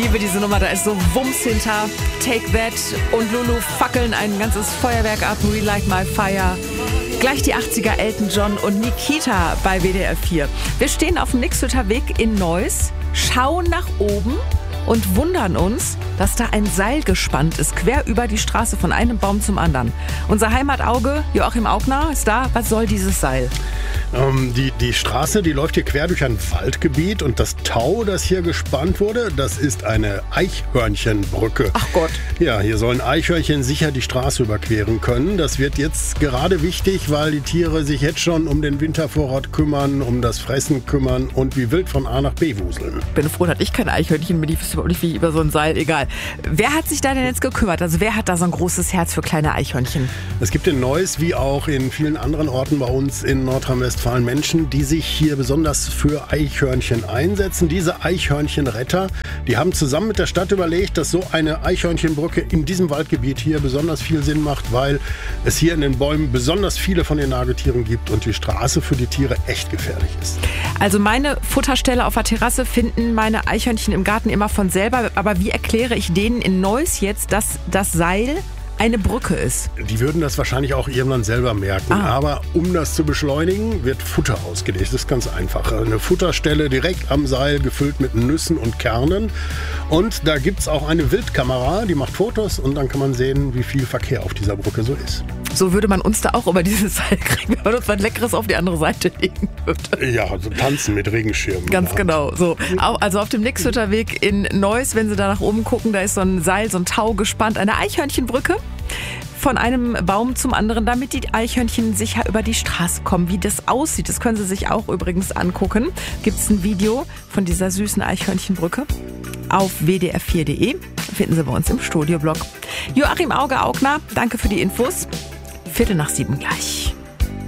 liebe diese Nummer, da ist so Wumms hinter. Take That und Lulu fackeln ein ganzes Feuerwerk ab. We Like My Fire. Gleich die 80er Elton John und Nikita bei WDR 4. Wir stehen auf dem Nixhütter Weg in Neuss, schauen nach oben und wundern uns, dass da ein Seil gespannt ist, quer über die Straße von einem Baum zum anderen. Unser Heimatauge, Joachim Augner, ist da. Was soll dieses Seil? Die Straße, die läuft hier quer durch ein Waldgebiet und das Tau, das hier gespannt wurde, das ist eine Eichhörnchenbrücke. Ach Gott. Ja, hier sollen Eichhörnchen sicher die Straße überqueren können. Das wird jetzt gerade wichtig, weil die Tiere sich jetzt schon um den Wintervorrat kümmern, um das Fressen kümmern und wie wild von A nach B wuseln. Bin froh, dass ich kein Eichhörnchen bin. Ich wüsste überhaupt nicht, wie über so ein Seil. Egal. Wer hat sich da denn jetzt gekümmert? Also wer hat da so ein großes Herz für kleine Eichhörnchen? Es gibt in Neuss wie auch in vielen anderen Orten bei uns in Nordrhein-Westfalen Menschen, die sich hier besonders für Eichhörnchen einsetzen. Diese Eichhörnchenretter, die haben zusammen mit der Stadt überlegt, dass so eine Eichhörnchenbrücke in diesem Waldgebiet hier besonders viel Sinn macht, weil es hier in den Bäumen besonders viele von den Nagetieren gibt und die Straße für die Tiere echt gefährlich ist. Also meine Futterstelle auf der Terrasse finden meine Eichhörnchen im Garten immer von selber. Aber wie erkläre ich denen in Neuss jetzt, dass das Seil eine Brücke ist? Die würden das wahrscheinlich auch irgendwann selber merken. Aber um das zu beschleunigen, wird Futter ausgelegt. Das ist ganz einfach. Eine Futterstelle direkt am Seil, gefüllt mit Nüssen und Kernen. Und da gibt es auch eine Wildkamera, die macht Fotos und dann kann man sehen, wie viel Verkehr auf dieser Brücke so ist. So würde man uns da auch über dieses Seil kriegen, wenn man uns was Leckeres auf die andere Seite legen würde. Ja, so tanzen mit Regenschirmen. Ganz genau. So. Also auf dem Nixhütter Weg in Neuss, wenn Sie da nach oben gucken, da ist so ein Seil, so ein Tau gespannt, eine Eichhörnchenbrücke. Von einem Baum zum anderen, damit die Eichhörnchen sicher über die Straße kommen. Wie das aussieht, das können Sie sich auch übrigens angucken. Gibt es ein Video von dieser süßen Eichhörnchenbrücke auf wdr4.de. Finden Sie bei uns im Studioblog. Joachim Augner, danke für die Infos. 6:45 gleich.